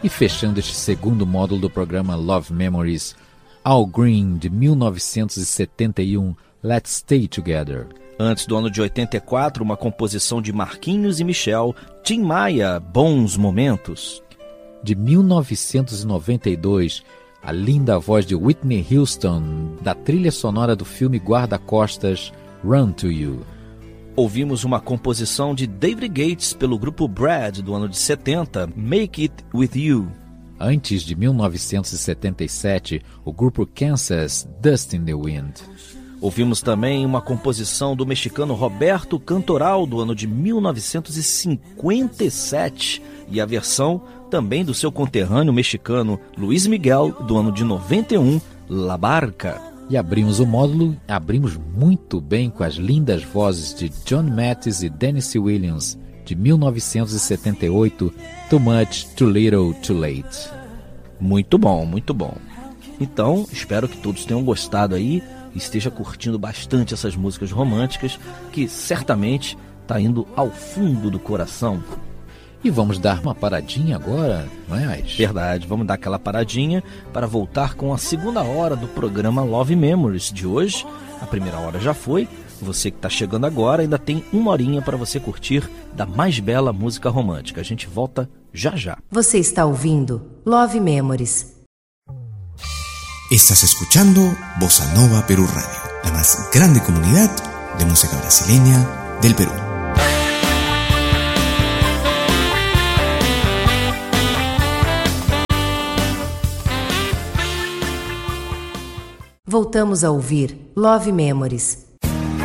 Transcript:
E fechando este segundo módulo do programa Love Memories, Al Green, de 1971, Let's Stay Together. Antes do ano de 84, uma composição de Marquinhos e Michel, Tim Maia, Bons Momentos. De 1992, a linda voz de Whitney Houston, da trilha sonora do filme Guarda-Costas, Run to You. Ouvimos uma composição de David Gates pelo grupo Brad, do ano de 70, Make It With You. Antes de 1977, o grupo Kansas, Dust in the Wind. Ouvimos também uma composição do mexicano Roberto Cantoral, do ano de 1957, e a versão também do seu conterrâneo mexicano Luiz Miguel, do ano de 91, La Barca. E abrimos o módulo, abrimos muito bem com as lindas vozes de John Mathis e Tennessee Williams, de 1978, Too Much, Too Little, Too Late. Muito bom, muito bom. Então, espero que todos tenham gostado aí e esteja curtindo bastante essas músicas românticas, que certamente está indo ao fundo do coração. E vamos dar uma paradinha agora, não é, Ais? Verdade, vamos dar aquela paradinha para voltar com a segunda hora do programa Love Memories de hoje. A primeira hora já foi. Você que está chegando agora ainda tem uma horinha para você curtir da mais bela música romântica. A gente volta já já. Você está ouvindo Love Memories. Estás escuchando Bossa Nova Perú Radio, la más grande comunidad de música brasileña del Perú. Voltamos a ouvir Love Memories.